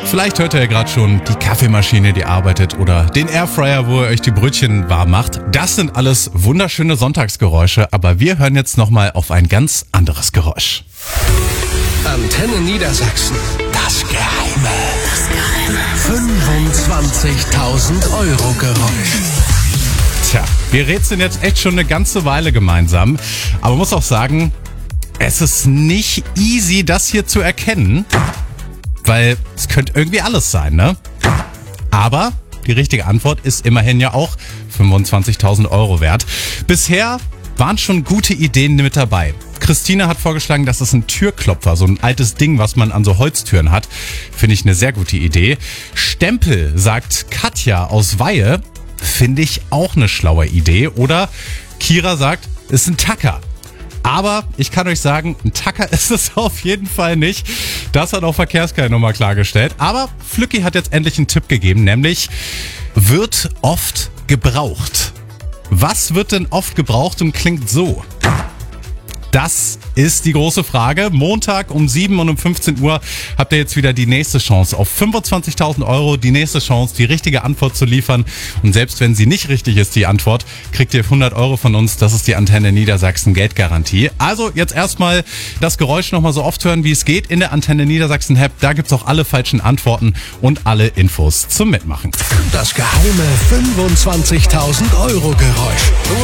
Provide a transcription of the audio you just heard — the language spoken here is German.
Vielleicht hört ihr ja gerade schon die Kaffeemaschine, die arbeitet, oder den Airfryer, wo ihr euch die Brötchen warm macht. Das sind alles wunderschöne Sonntagsgeräusche, aber wir hören jetzt nochmal auf ein ganz anderes Geräusch. Antenne Niedersachsen. Das Geheime. 25.000 Euro Geräusch. Tja, wir rätseln jetzt echt schon eine ganze Weile gemeinsam. Aber man muss auch sagen, es ist nicht easy, das hier zu erkennen. Weil es könnte irgendwie alles sein, ne? Aber die richtige Antwort ist immerhin ja auch 25.000 Euro wert. Bisher waren schon gute Ideen mit dabei. Christine hat vorgeschlagen, das ist ein Türklopfer, so ein altes Ding, was man an so Holztüren hat. Finde ich eine sehr gute Idee. Stempel, sagt Katja aus Weihe. Finde ich auch eine schlaue Idee. Oder Kira sagt, ist ein Tacker. Aber ich kann euch sagen, ein Tacker ist es auf jeden Fall nicht. Das hat auch Verkehrskeil nochmal klargestellt. Aber Flücki hat jetzt endlich einen Tipp gegeben, nämlich wird oft gebraucht. Was wird denn oft gebraucht und klingt so? Das ist die große Frage. Montag um 7 und um 15 Uhr habt ihr jetzt wieder die nächste Chance auf 25.000 Euro. Die nächste Chance, die richtige Antwort zu liefern. Und selbst wenn sie nicht richtig ist, die Antwort, kriegt ihr 100 Euro von uns. Das ist die Antenne Niedersachsen Geldgarantie. Also jetzt erstmal das Geräusch nochmal so oft hören, wie es geht in der Antenne Niedersachsen App. Da gibt's auch alle falschen Antworten und alle Infos zum Mitmachen. Das geheime 25.000 Euro Geräusch.